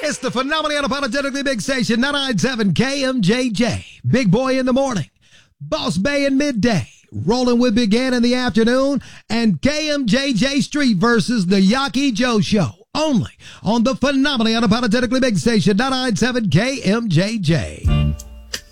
It's the phenomenally unapologetically big station, 997 KMJJ. Big Boy in the morning, Boss Bay in midday, Rolling with Big Ant in the afternoon, and KMJJ Street versus the Yaki Joe Show. Only on the phenomenally unapologetically big station, 997 KMJJ.